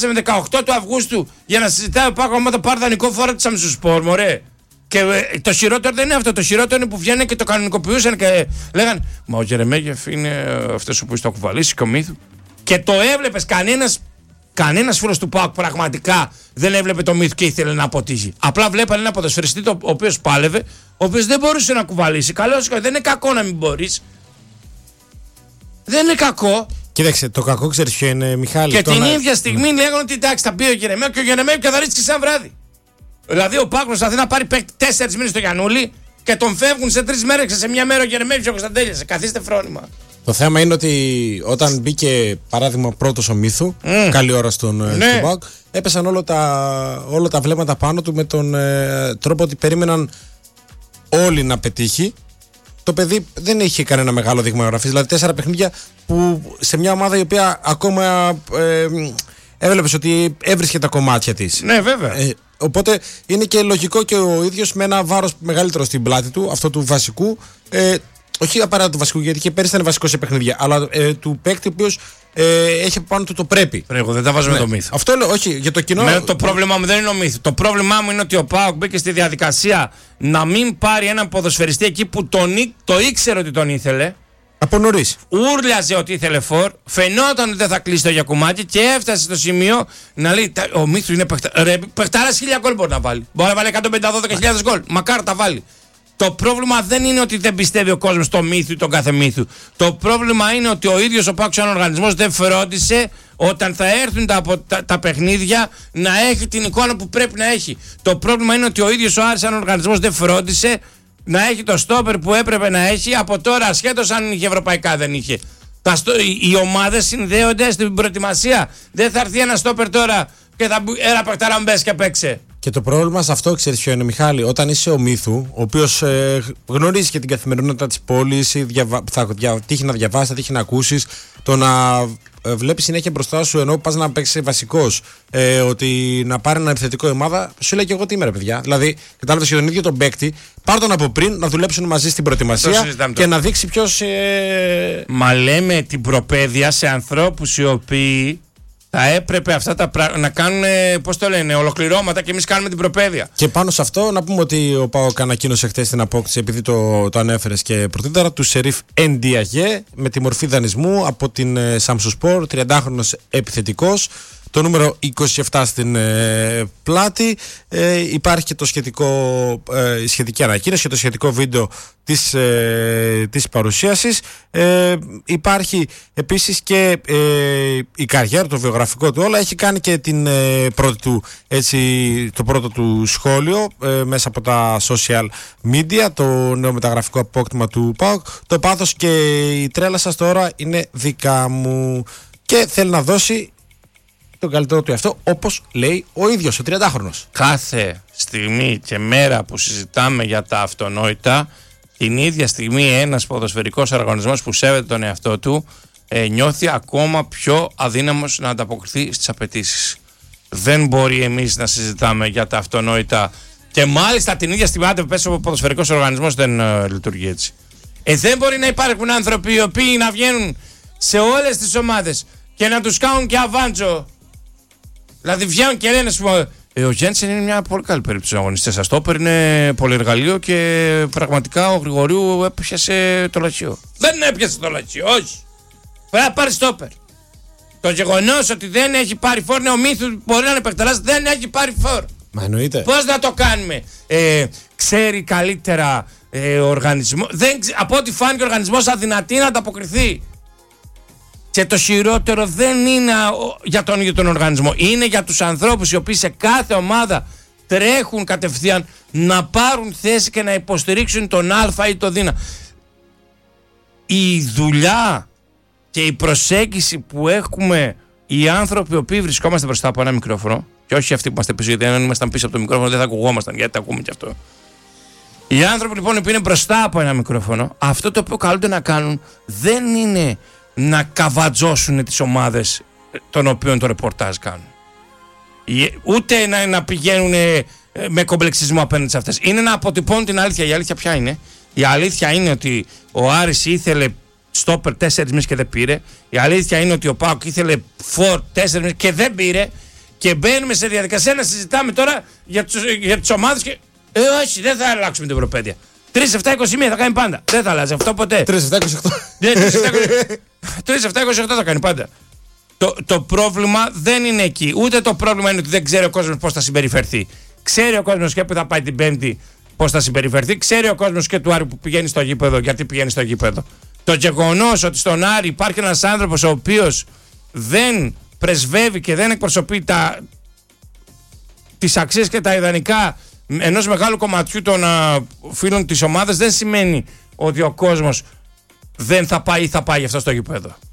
με 18 του Αυγούστου για να συζητάει ο Πάκο άμα θα πάρει δανεικό φόρο τη Σαμσουσπόρ, μωρέ. Και το χειρότερο δεν είναι αυτό. Το χειρότερο είναι που βγαίνουν και το κανονικοποιούσαν και λέγανε μα ο Γερεμέγεφ είναι αυτός που το κουβαλήσει και ο Μύθου. Και το έβλεπες, κανένας φίλος του ΠΑΟΚ πραγματικά δεν έβλεπε το Μύθου και ήθελε να αποτύχει. Απλά βλέπανε ένα ποδοσφαιριστή ο οποίος πάλευε, ο οποίος δεν μπορούσε να κουβαλήσει. Καλώς, δεν είναι κακό να μην μπορείς. Δεν είναι κακό. Κοίταξε, το κακό ξέρεις ποιο είναι, Μιχάλη. Και την ίδια στιγμή λέγανε ότι εντάξει, θα πει ο Γερεμέγεφ και ο Γερεμέγεφ καθαρίστηκε σαν βράδυ. Δηλαδή ο Πάκος θα θέλει να πάρει 4 μήνες στο Γιαννούλη και τον φεύγουν σε 3 μέρες και σε μια μέρα ο Γερεμέγεφ και ο Κωνσταντέλιας. Καθίστε φρόνημα. Το θέμα είναι ότι όταν μπήκε παράδειγμα πρώτος ο Μύθου, καλή ώρα στον Πάκο, έπεσαν όλα τα βλέμματα πάνω του με τον τρόπο ότι περίμεναν όλοι να πετύχει. Το παιδί δεν είχε κανένα μεγάλο δείγμα γραφής. Δηλαδή 4 παιχνίδια που σε μια ομάδα η οποία ακόμα έβλεπες ότι έβρισκε τα κομμάτια της. Ναι, βέβαια. Οπότε είναι και λογικό και ο ίδιος με ένα βάρος μεγαλύτερο στην πλάτη του, αυτό του βασικού. Όχι απαραίτητα του βασικού, γιατί και πέρυσι ήταν βασικό σε παιχνίδια, αλλά του παίκτη ο οποίος έχει πάνω του το πρέπει. Εγώ δεν τα βάζω με το Μύθο. Αυτό λέω, όχι, για το κοινό. Το πρόβλημά μου δεν είναι ο Μύθο. Το πρόβλημά μου είναι ότι ο ΠΑΟΚ μπήκε στη διαδικασία να μην πάρει έναν ποδοσφαιριστή εκεί που το ήξερε ότι τον ήθελε. Από νωρίς. Ούρλιαζε ότι ήθελε φορ, φαινόταν ότι δεν θα κλείσει το γιακουμάκι και έφτασε στο σημείο να λέει: ο Μύθου είναι παιχτάρας, 1000 γκολ μπορεί να βάλει. Μπορεί να βάλει 112.000 γκολ. Μακάρι τα βάλει. Το πρόβλημα δεν είναι ότι δεν πιστεύει ο κόσμος στο Μύθου ή τον κάθε Μύθου. Το πρόβλημα είναι ότι ο ίδιος ο ΠΑΟΚ σαν οργανισμός δεν φρόντισε όταν θα έρθουν τα παιχνίδια να έχει την εικόνα που πρέπει να έχει. Το πρόβλημα είναι ότι ο ίδιος ο Άρης σαν οργανισμός δεν φρόντισε να έχει το στόπερ που έπρεπε να έχει από τώρα, ασχέτως αν είχε ευρωπαϊκά δεν είχε. Οι ομάδες συνδέονται στην προετοιμασία. Δεν θα έρθει ένα στόπερ τώρα και θα πει ένα παιχτάρα μπες και παίξε. Και το πρόβλημα σε αυτό ξέρεις ποιο είναι, Μιχάλη? Όταν είσαι ο Μύθου, ο οποίος γνωρίζει και την καθημερινότητα της πόλης, θα τύχει να διαβάσει, θα τύχει να ακούσεις, το να βλέπεις συνέχεια μπροστά σου ενώ πας να παίξεις βασικός, ότι να πάρει ένα επιθετικό ομάδα, σου λέει και εγώ τι είμαι ρε παιδιά. Δηλαδή, κατάλαβες και τον ίδιο τον παίκτη, πάρ' τον από πριν να δουλέψουν μαζί στην προετοιμασία και να δείξει ποιος. Μα λέμε την προπαίδεια σε ανθρώπους οι οποίοι θα έπρεπε αυτά τα πράγματα να κάνουν, πώς το λένε, ολοκληρώματα και εμείς κάνουμε την προπαίδεια. Και πάνω σε αυτό να πούμε ότι ο ΠΑΟΚ ανακοίνωσε χτες την απόκτηση, επειδή το ανέφερες και πρωτήτερα, του Σερίφ Εντιαγέ με τη μορφή δανεισμού από την Σαμσουσπόρ, 30χρονος επιθετικός. Το νούμερο 27 στην πλάτη. Υπάρχει και η σχετική ανακοίνωση και το σχετικό βίντεο της παρουσίασης. Υπάρχει επίσης και η καριέρα, το βιογραφικό του όλα. Έχει κάνει και το πρώτο του σχόλιο μέσα από τα social media, το νέο μεταγραφικό απόκτημα του ΠΑΟΚ. Το πάθος και η τρέλα σας τώρα είναι δικά μου. Και θέλει να δώσει τον καλύτερο του εαυτό, όπως λέει ο ίδιος ο 30χρονος. Κάθε στιγμή και μέρα που συζητάμε για τα αυτονόητα, την ίδια στιγμή ένας ποδοσφαιρικός οργανισμός που σέβεται τον εαυτό του νιώθει ακόμα πιο αδύναμος να ανταποκριθεί στις απαιτήσεις. Δεν μπορεί εμείς να συζητάμε για τα αυτονόητα και μάλιστα την ίδια στιγμή που ο ποδοσφαιρικός οργανισμός δεν λειτουργεί έτσι. Δεν μπορεί να υπάρχουν άνθρωποι οι οποίοι να βγαίνουν σε όλες τις ομάδες και να τους κάνουν και αβάντζο. Δηλαδή βγαίνουν και λένε, ο Γέντσεν είναι μια πολύ καλή περίπτωση αγωνιστές. Αστόπερ είναι πολυεργαλείο και πραγματικά ο Γρηγορίου έπιασε το λαχείο. Δεν έπιασε το λαχείο, όχι. Πρέπει να πάρει στόπερ. Το γεγονός ότι δεν έχει πάρει φόρ, ο Μύθου μπορεί να είναι παιχταράς, δεν έχει πάρει φόρ. Μα εννοείται. Πώς να το κάνουμε? Ξέρει καλύτερα ο οργανισμός. Από ό,τι φάνηκε ο οργανισμός αδυνατεί να ανταποκριθεί. Και το χειρότερο δεν είναι για τον ίδιο τον οργανισμό. Είναι για τους ανθρώπους οι οποίοι σε κάθε ομάδα τρέχουν κατευθείαν να πάρουν θέση και να υποστηρίξουν τον Α ή τον Δ. Η δουλειά και η προσέγγιση που έχουμε οι άνθρωποι οι οποίοι βρισκόμαστε μπροστά από ένα μικρόφωνο, και όχι αυτοί που είμαστε πίσω, γιατί αν ήμασταν πίσω από το μικρόφωνο δεν θα ακουγόμασταν, γιατί τα ακούμε και αυτό. Οι άνθρωποι λοιπόν που είναι μπροστά από ένα μικρόφωνο, αυτό το οποίο καλούνται να κάνουν δεν είναι να καβατζώσουν τις ομάδες των οποίων το ρεπορτάζ κάνουν. Ούτε να πηγαίνουν με κομπλεξισμό απέναντι σε αυτές. Είναι να αποτυπώνουν την αλήθεια. Η αλήθεια ποια είναι? Η αλήθεια είναι ότι ο Άρης ήθελε στόπερ 4 μήνες και δεν πήρε. Η αλήθεια είναι ότι ο ΠΑΟΚ ήθελε φορ 4 μήνες και δεν πήρε. Και μπαίνουμε σε διαδικασία να συζητάμε τώρα για τις ομάδες και. Όχι, δεν θα αλλάξουμε την Ευρωπαίδεια. 3-7-21 θα κάνει πάντα. Δεν θα αλλάζει αυτό ποτέ. 3-7-28. 3-7-28 θα κάνει πάντα. Το πρόβλημα δεν είναι εκεί. Ούτε το πρόβλημα είναι ότι δεν ξέρει ο κόσμος πώς θα συμπεριφερθεί. Ξέρει ο κόσμος και που θα πάει την Πέμπτη πώς θα συμπεριφερθεί. Ξέρει ο κόσμος και του Άρη που πηγαίνει στο γήπεδο γιατί πηγαίνει στο γήπεδο. Το γεγονός ότι στον Άρη υπάρχει ένας άνθρωπος ο οποίος δεν πρεσβεύει και δεν εκπροσωπεί τις αξίες και τα ιδανικά ενός μεγάλου κομματιού των φίλων της ομάδας, δεν σημαίνει ότι ο κόσμος δεν θα πάει ή θα πάει αυτό στο γήπεδο.